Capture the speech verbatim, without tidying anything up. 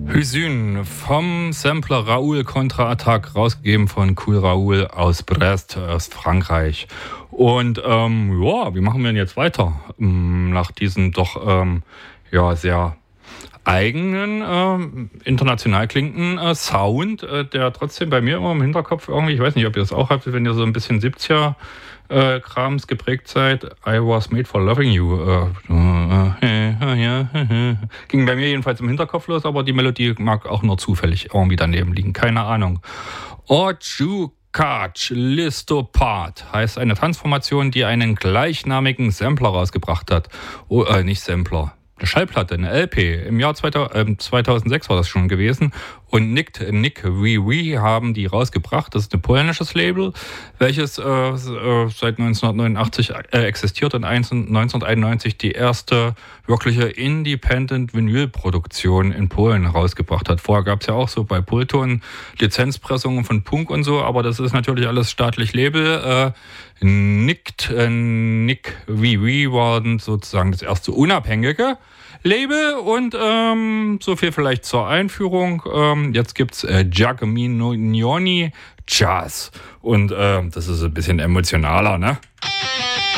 Hüsün vom Sampler Raoul Kontra-Attack, rausgegeben von Cool Raoul aus Brest, aus Frankreich. Und ähm, ja, wie machen wir denn jetzt weiter? Nach diesem doch ähm, ja sehr eigenen, äh, international klingenden äh, Sound, äh, der trotzdem bei mir immer im Hinterkopf irgendwie, ich weiß nicht, ob ihr das auch habt, wenn ihr so ein bisschen siebziger Äh, Krams geprägt seid. I was made for loving you. Äh, äh, äh, äh, ging bei mir jedenfalls im Hinterkopf los, aber die Melodie mag auch nur zufällig irgendwie daneben liegen. Keine Ahnung. Ojukac Listopad heißt eine Transformation, die einen gleichnamigen Sampler rausgebracht hat. Oh, äh, nicht Sampler. Eine Schallplatte, eine L P. Im Jahr zweitausendsechs war das schon gewesen. Und Nick, Nick Wee Wee haben die rausgebracht. Das ist ein polnisches Label, welches äh, seit neunzehnhundertneunundachtzig äh, existiert und neunzehnhunderteinundneunzig die erste wirkliche Independent-Vinyl-Produktion in Polen rausgebracht hat. Vorher gab es ja auch so bei Pulton Lizenzpressungen von Punk und so, aber das ist natürlich alles staatlich Label. Äh, Nick, äh, Nick Wee Wee war sozusagen das erste unabhängige Label und ähm, so viel vielleicht zur Einführung. Ähm, jetzt gibt's äh, Giacomino Jazz und äh, das ist ein bisschen emotionaler, ne?